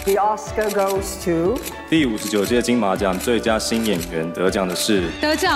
The Oscar goes to 第59届金马奖最佳新演员得奖的是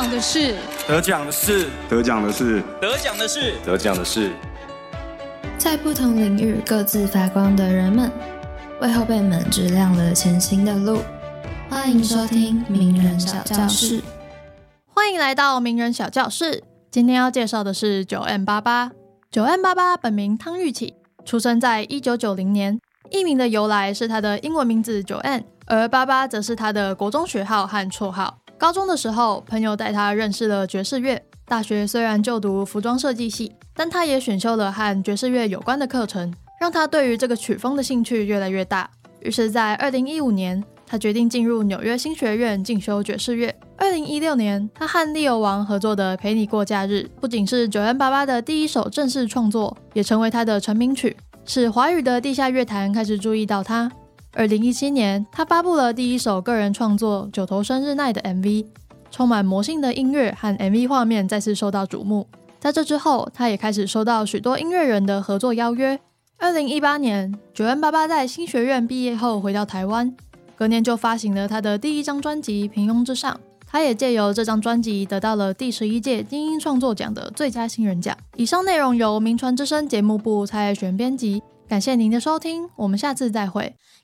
在不同领域各自发光的人们，为后辈们指亮了前行的路。欢迎收听名人小教室。 欢迎来到名人小教室。今天要介绍的是 9m88。 9m88 本名汤玉启，出生在1990年，艺名的由来是他的英文名字 9M， 而88则是他的国中学号和绰号。高中的时候，朋友带他认识了爵士乐。大学虽然就读服装设计系，但他也选修了和爵士乐有关的课程，让他对于这个曲风的兴趣越来越大。于是在2015年，他决定进入纽约新学院进修爵士乐。2016年，他和利友王合作的《陪你过假日》不仅是 9m88 的第一首正式创作，也成为他的成名曲，使华语的地下乐坛开始注意到他。2017年，他发布了第一首个人创作《九头身日奈》的 MV， 充满魔性的音乐和 MV 画面再次受到瞩目。在这之后，他也开始收到许多音乐人的合作邀约。2018年 9m88 在新学院毕业后回到台湾，隔年就发行了他的第一张专辑《平庸之上》。他也借由这张专辑得到了第11届金鹰创作奖的最佳新人奖。以上内容由名传之声节目部蔡爱璇编辑，感谢您的收听，我们下次再会。